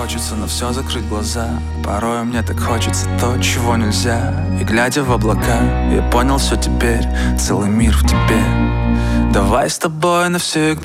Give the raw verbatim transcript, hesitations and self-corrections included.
хочется на все закрыть глаза. Порой мне так хочется то, чего нельзя. И глядя в облака, я понял все теперь. Целый мир в тебе. Давай с тобой навсегда.